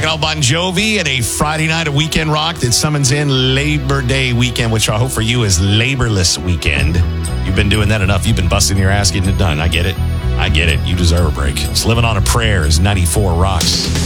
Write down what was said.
Checking out Bon Jovi and a Friday night of Weekend Rock that summons in Labor Day weekend, which I hope for you is Laborless weekend. You've been doing that enough. You've been busting your ass getting it done. I get it. You deserve a break. It's Living on a Prayer is 94 Rocks.